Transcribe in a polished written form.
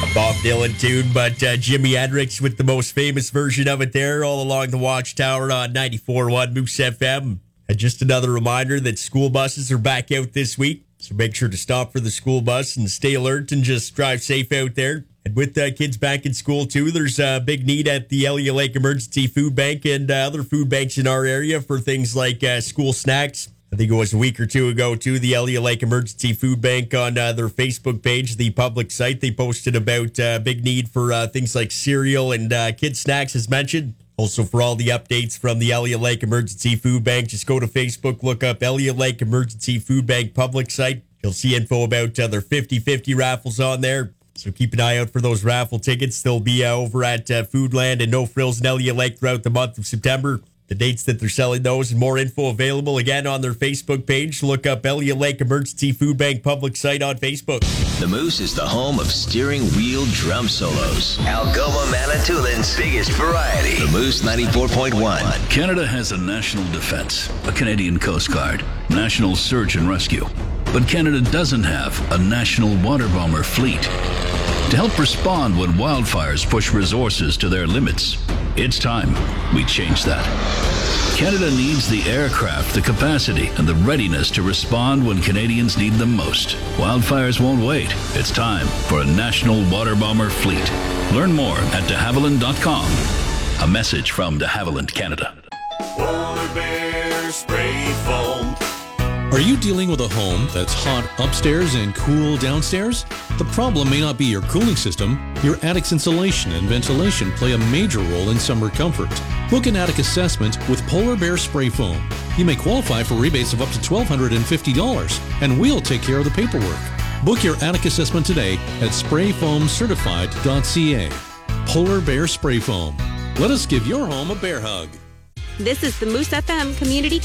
Bob Dylan tune, but Jimi Hendrix with the most famous version of it there, all along the Watchtower on 94.1 Moose FM. And just another reminder that school buses are back out this week, so make sure to stop for the school bus and stay alert and just drive safe out there. And with kids back in school too, there's a big need at the Elliott Lake Emergency Food Bank and other food banks in our area for things like school snacks. I think it was a week or two ago, too, the Elliott Lake Emergency Food Bank on their Facebook page, the public site, they posted about big need for things like cereal and kid snacks, as mentioned. Also, for all the updates from the Elliott Lake Emergency Food Bank, just go to Facebook, look up Elliott Lake Emergency Food Bank public site. You'll see info about their 50/50 raffles on there. So keep an eye out for those raffle tickets. They'll be over at Foodland and No Frills in Elliott Lake throughout the month of September. The dates that they're selling those and more info available again on their Facebook page. Look up Elliott Lake Emergency Food Bank public site on Facebook. The Moose is the home of steering wheel drum solos. Algoma Manitoulin's biggest variety. The Moose 94.1. Canada has a national defense, a Canadian Coast Guard, national search and rescue. But Canada doesn't have a national water bomber fleet. To help respond when wildfires push resources to their limits, it's time we change that. Canada needs the aircraft, the capacity, and the readiness to respond when Canadians need them most. Wildfires won't wait. It's time for a national water bomber fleet. Learn more at de Havilland.com. A message from de Havilland, Canada. Polar Bear Spray Foam. Are you dealing with a home that's hot upstairs and cool downstairs? The problem may not be your cooling system. Your attic's insulation and ventilation play a major role in summer comfort. Book an attic assessment with Polar Bear Spray Foam. You may qualify for rebates of up to $1,250, and we'll take care of the paperwork. Book your attic assessment today at sprayfoamcertified.ca. Polar Bear Spray Foam. Let us give your home a bear hug. This is the Moose FM Community